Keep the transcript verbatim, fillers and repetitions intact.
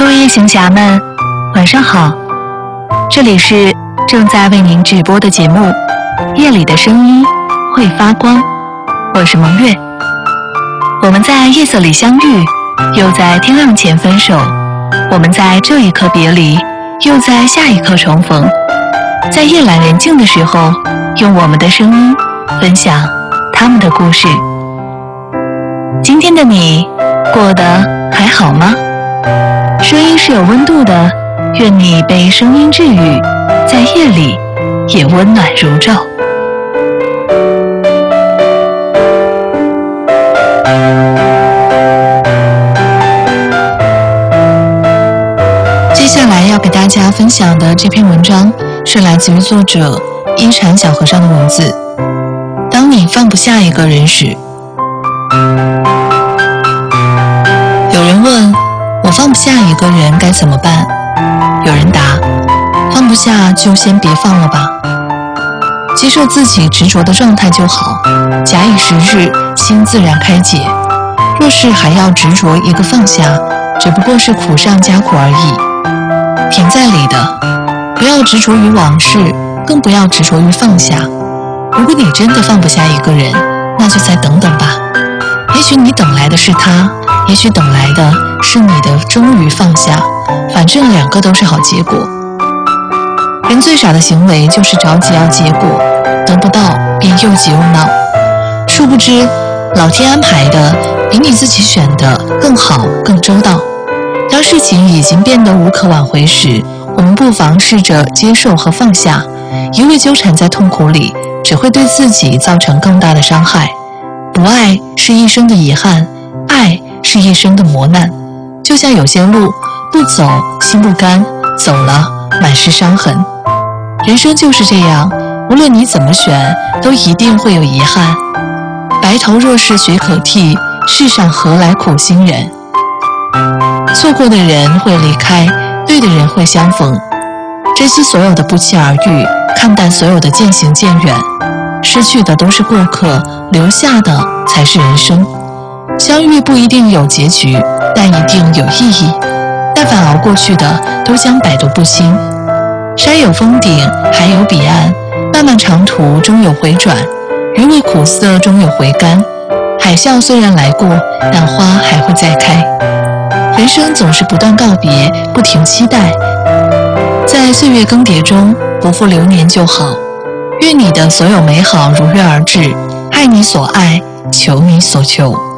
各位夜行侠们，晚上好！这里是正在为您直播的节目《夜里的声音会发光》，我是蒙月。我们在夜色里相遇，又在天亮前分手；我们在这一刻别离，又在下一刻重逢。在夜阑人静的时候，用我们的声音分享他们的故事。今天的你过得还好吗？声音是有温度的，愿你被声音治愈，在夜里也温暖如昼。接下来要给大家分享的这篇文章是来自于作者一禅小和尚的文字。当你放不下一个人时，有人问我放不下一个人该怎么办？有人答，放不下就先别放了吧，接受自己执着的状态就好，假以时日，心自然开解。若是还要执着一个放下，只不过是苦上加苦而已。填在里的，不要执着于往事，更不要执着于放下。如果你真的放不下一个人，那就再等等吧，也许你等来的是他，也许等来的是你的终于放下，反正两个都是好结果。人最傻的行为就是着急要结果，得不到便又急又闹。殊不知，老天安排的比你自己选的更好更周到。当事情已经变得无可挽回时，我们不妨试着接受和放下。一味纠缠在痛苦里，只会对自己造成更大的伤害。不爱是一生的遗憾，爱是一生的磨难。就像有些路不走心不甘，走了满是伤痕。人生就是这样，无论你怎么选，都一定会有遗憾。白头若是雪可替，世上何来苦心人？错过的人会离开，对的人会相逢。珍惜所有的不期而遇，看淡所有的渐行渐远。失去的都是过客，留下的才是人生。相遇不一定有结局，但一定有意义。但凡熬过去的，都将百毒不侵。山有峰顶，海有彼岸，漫漫长途终有回转，余味苦涩终有回甘。海啸虽然来过，但花还会再开。人生总是不断告别，不停期待，在岁月更迭中不负流年就好。愿你的所有美好如约而至，爱你所爱，求你所求。